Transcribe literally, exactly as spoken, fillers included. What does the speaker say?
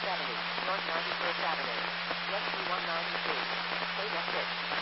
seventy, North ninety-first Avenue, Rescue one ninety-two, State exit.